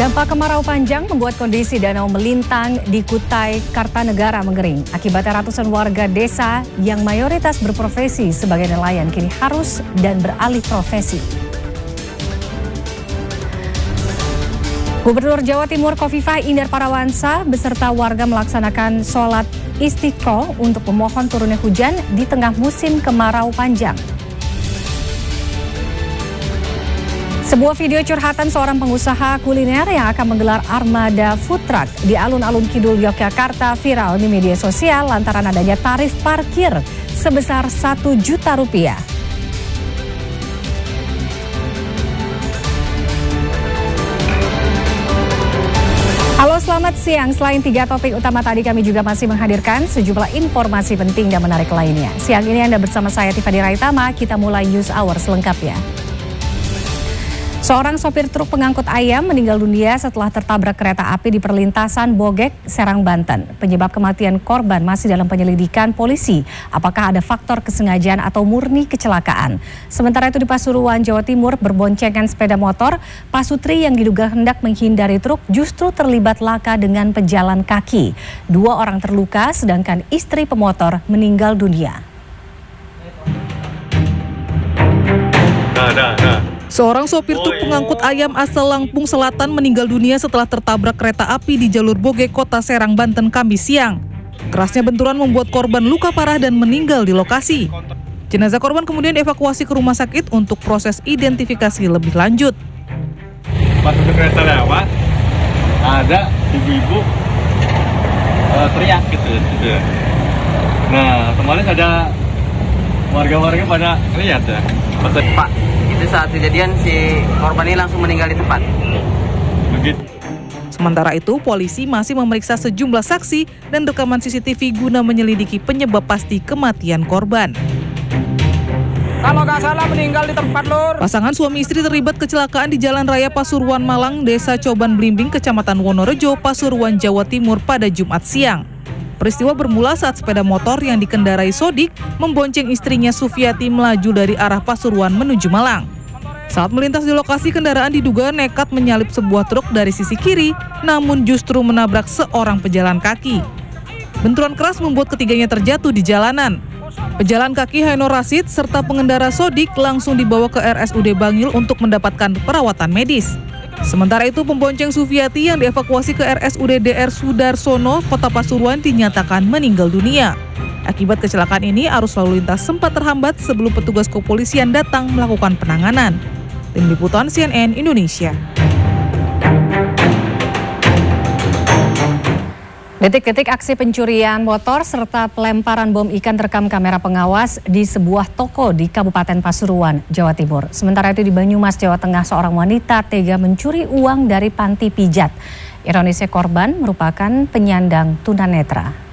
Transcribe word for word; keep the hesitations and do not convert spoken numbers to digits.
Dampak kemarau panjang membuat kondisi danau melintang di Kutai Kartanegara mengering. Akibatnya ratusan warga desa yang mayoritas berprofesi sebagai nelayan kini harus dan beralih profesi. Gubernur Jawa Timur Khofifah Indar Parawansa beserta warga melaksanakan sholat istiqo untuk memohon turunnya hujan di tengah musim kemarau panjang. Sebuah video curhatan seorang pengusaha kuliner yang akan menggelar armada food truck di alun-alun Kidul Yogyakarta viral di media sosial lantaran adanya tarif parkir sebesar satu juta rupiah. Halo, selamat siang. Selain tiga topik utama tadi, kami juga masih menghadirkan sejumlah informasi penting dan menarik lainnya. Siang ini Anda bersama saya Tifani Raitama, kita mulai News Hour selengkapnya. Seorang sopir truk pengangkut ayam meninggal dunia setelah tertabrak kereta api di perlintasan Bogek, Serang, Banten. Penyebab kematian korban masih dalam penyelidikan polisi. Apakah ada faktor kesengajaan atau murni kecelakaan? Sementara itu di Pasuruan, Jawa Timur, berboncengan sepeda motor, pasutri yang diduga hendak menghindari truk justru terlibat laka dengan pejalan kaki. Dua orang terluka, sedangkan istri pemotor meninggal dunia. Nah, nah, nah. Seorang sopir truk pengangkut ayam asal Lampung Selatan meninggal dunia setelah tertabrak kereta api di jalur Bogek, Kota Serang, Banten, Kamis siang. Kerasnya benturan membuat korban luka parah dan meninggal di lokasi. Jenazah korban kemudian dievakuasi ke rumah sakit untuk proses identifikasi lebih lanjut. Pas untuk kereta lewat, ada ibu-ibu uh, teriak gitu, gitu. Nah, kemarin ada warga-warga pada lihat ya. Pak, itu saat kejadian si korban ini langsung meninggal di tempat. Begitu. Sementara itu, polisi masih memeriksa sejumlah saksi dan rekaman C C T V guna menyelidiki penyebab pasti kematian korban. Kalau nggak salah meninggal di tempat, Lur. Pasangan suami istri terlibat kecelakaan di Jalan Raya Pasuruan Malang, Desa Coban Blimbing, Kecamatan Wonorejo, Pasuruan, Jawa Timur pada Jumat siang. Peristiwa bermula saat sepeda motor yang dikendarai Sodik membonceng istrinya Sufiati melaju dari arah Pasuruan menuju Malang. Saat melintas di lokasi, kendaraan diduga nekat menyalip sebuah truk dari sisi kiri, namun justru menabrak seorang pejalan kaki. Benturan keras membuat ketiganya terjatuh di jalanan. Pejalan kaki Haino Rasid serta pengendara Sodik langsung dibawa ke R S U D Bangil untuk mendapatkan perawatan medis. Sementara itu, pembonceng Sufiati yang dievakuasi ke R S U D D R Sudarsono, Kota Pasuruan dinyatakan meninggal dunia. Akibat kecelakaan ini, arus lalu lintas sempat terhambat sebelum petugas kepolisian datang melakukan penanganan. Tim Liputan C N N Indonesia. Detik-detik aksi pencurian motor serta pelemparan bom ikan terekam kamera pengawas di sebuah toko di Kabupaten Pasuruan, Jawa Timur. Sementara itu di Banyumas, Jawa Tengah, seorang wanita tega mencuri uang dari panti pijat. Ironisnya korban merupakan penyandang tunanetra.